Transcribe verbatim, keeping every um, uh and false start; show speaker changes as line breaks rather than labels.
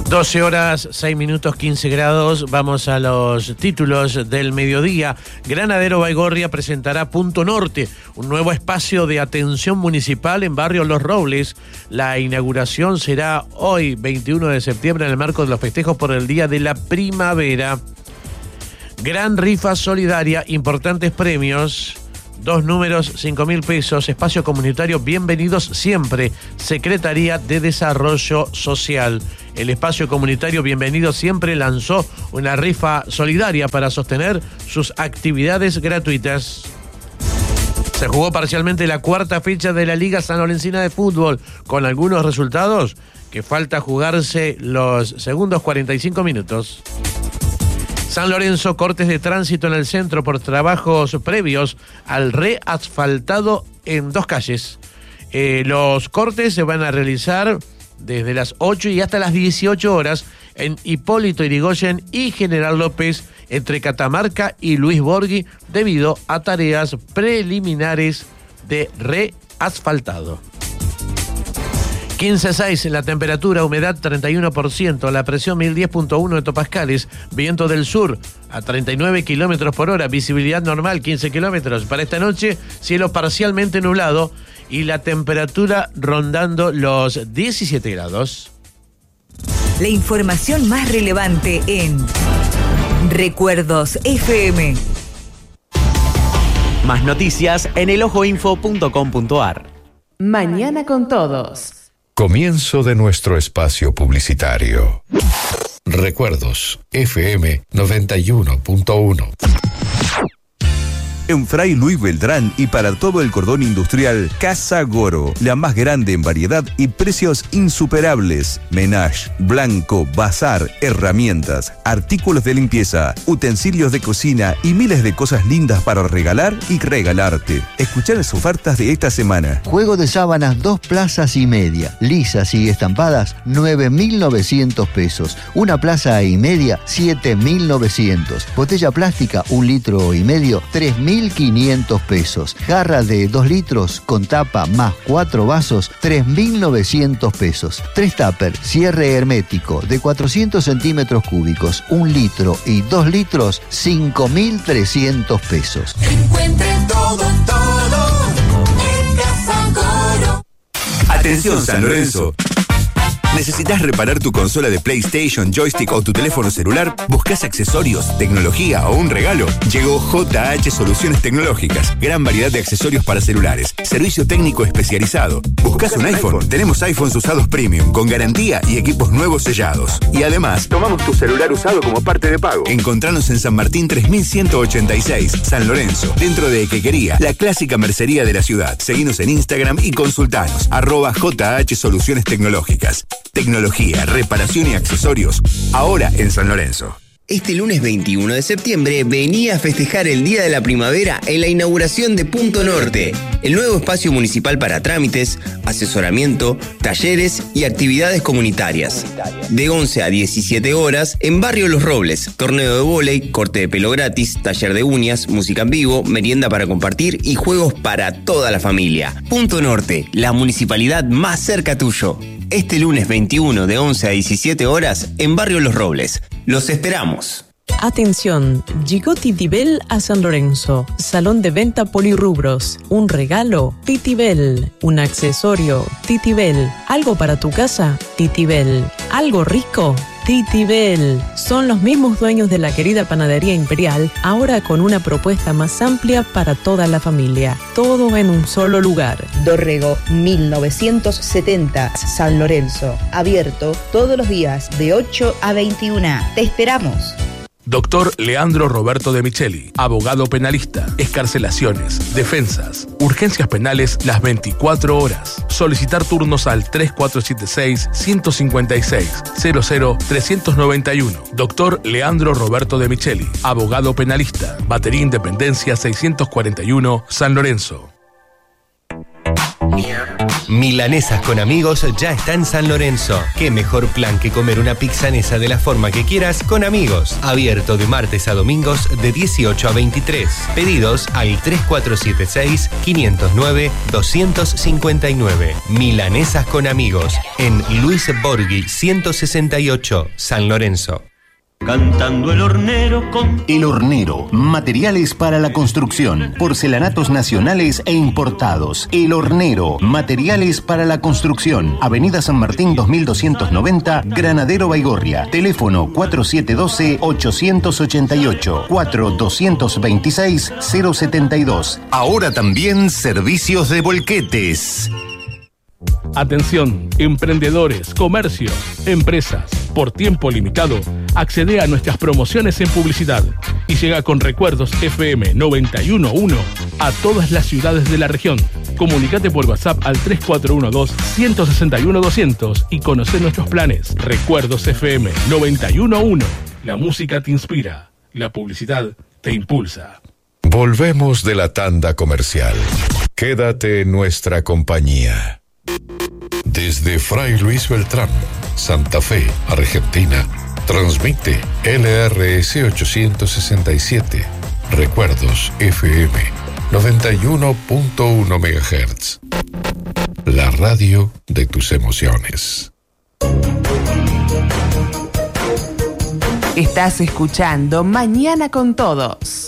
doce horas, seis minutos, quince grados. Vamos a los títulos del mediodía. Granadero Baigorria presentará Punto Norte, un nuevo espacio de atención municipal en barrio Los Robles. La inauguración será hoy, veintiuno de septiembre, en el marco de los festejos por el Día de la Primavera. Gran rifa solidaria, importantes premios. Dos números, cinco mil pesos, espacio comunitario, bienvenidos siempre, Secretaría de Desarrollo Social. El espacio comunitario Bienvenidos Siempre lanzó una rifa solidaria para sostener sus actividades gratuitas. Se jugó parcialmente la cuarta fecha de la Liga Sanlorencina de Fútbol, con algunos resultados que falta jugarse los segundos cuarenta y cinco minutos. San Lorenzo, cortes de tránsito en el centro por trabajos previos al reasfaltado en dos calles. Eh, los cortes se van a realizar desde las ocho y hasta las dieciocho horas en Hipólito Yrigoyen y General López, entre Catamarca y Luis Borghi, debido a tareas preliminares de reasfaltado. quince seis, la temperatura, humedad treinta y uno por ciento, la presión mil diez punto uno hectopascales, viento del sur a treinta y nueve kilómetros por hora, visibilidad normal quince kilómetros. Para esta noche, cielo parcialmente nublado y la temperatura rondando los diecisiete grados.
La información más relevante en Recuerdos F M.
Más noticias en el ojo info punto com punto a r.
Mañana con todos.
Comienzo de nuestro espacio publicitario. Recuerdos F M noventa y uno punto uno.
En Fray Luis Beltrán y para todo el cordón industrial, Casa Goro, la más grande en variedad y precios insuperables. Menage, blanco, bazar, herramientas, artículos de limpieza, utensilios de cocina y miles de cosas lindas para regalar y regalarte. Escuchá las ofertas de esta semana.
Juego de sábanas, dos plazas y media, lisas y estampadas, nueve mil novecientos pesos. Una plaza y media, siete mil novecientos. Botella plástica, un litro y medio, tres mil quinientos pesos. Jarra de dos litros con tapa más cuatro vasos, tres mil novecientos pesos. Tres tupper, cierre hermético de cuatrocientos centímetros cúbicos, un litro y dos litros, cinco mil trescientos pesos.
Encuentre todo, todo en Casa Goro.
Atención San Lorenzo. ¿Necesitas reparar tu consola de PlayStation, joystick o tu teléfono celular? ¿Buscas accesorios, tecnología o un regalo? Llegó J H Soluciones Tecnológicas. Gran variedad de accesorios para celulares. Servicio técnico especializado. ¿Buscas un iPhone? Tenemos iPhones usados premium, con garantía y equipos nuevos sellados. Y además, tomamos tu celular usado como parte de pago. Encontranos en San Martín tres mil ciento ochenta y seis, San Lorenzo, dentro de Equequería, la clásica mercería de la ciudad. Seguinos en Instagram y consultanos. Arroba J H Soluciones Tecnológicas. Tecnología, reparación y accesorios, ahora en San Lorenzo.
Este lunes veintiuno de septiembre venía a festejar el Día de la Primavera en la inauguración de Punto Norte, el nuevo espacio municipal para trámites, asesoramiento, talleres y actividades comunitarias. De once a diecisiete horas en Barrio Los Robles, torneo de vóley, corte de pelo gratis, taller de uñas, música en vivo, merienda para compartir y juegos para toda la familia. Punto Norte, la municipalidad más cerca tuyo. Este lunes veintiuno de once a diecisiete horas en Barrio Los Robles. Los esperamos.
Atención, llegó Titibel a San Lorenzo. Salón de venta polirrubros. Un regalo, Titibel. Un accesorio, Titibel. Algo para tu casa, Titibel. Algo rico, Titibel. Son los mismos dueños de la querida Panadería Imperial, ahora con una propuesta más amplia para toda la familia. Todo en un solo lugar.
Dorrego mil novecientos setenta, San Lorenzo. Abierto todos los días de ocho a veintiuna. Te esperamos.
Doctor Leandro Roberto de Micheli, abogado penalista, excarcelaciones, defensas, urgencias penales las veinticuatro horas. Solicitar turnos al tres cuatro siete seis, uno cinco seis, cero cero tres nueve uno. Doctor Leandro Roberto de Micheli, abogado penalista, Batería Independencia seiscientos cuarenta y uno, San Lorenzo.
Milanesas con Amigos ya está en San Lorenzo. Qué mejor plan que comer una pizzanesa de la forma que quieras con amigos. Abierto de martes a domingos de dieciocho a veintitrés. Pedidos al tres cuatro siete seis, cinco cero nueve, dos cinco nueve. Milanesas con Amigos en Luis Borghi ciento sesenta y ocho, San Lorenzo.
Cantando el hornero con... El Hornero, materiales para la construcción, porcelanatos nacionales e importados. El Hornero, materiales para la construcción. Avenida San Martín dos mil doscientos noventa, Granadero Baigorria. Teléfono cuatro siete uno dos, ocho ocho ocho, cuatro dos dos seis, cero siete dos. Ahora también servicios de volquetes.
Atención, emprendedores, comercios, empresas. Por tiempo limitado, accede a nuestras promociones en publicidad y llega con Recuerdos F M noventa y uno punto uno a todas las ciudades de la región. Comunicate por WhatsApp al tres cuatro uno dos, uno seis uno, dos cero cero y conoce nuestros planes. Recuerdos F M noventa y uno punto uno. La música te inspira, la publicidad te impulsa.
Volvemos de la tanda comercial. Quédate en nuestra compañía. Desde Fray Luis Beltrán, Santa Fe, Argentina, transmite L R S ochocientos sesenta y siete, Recuerdos F M noventa y uno punto uno megahertz. La radio de tus emociones.
Estás escuchando Mañana con Todos.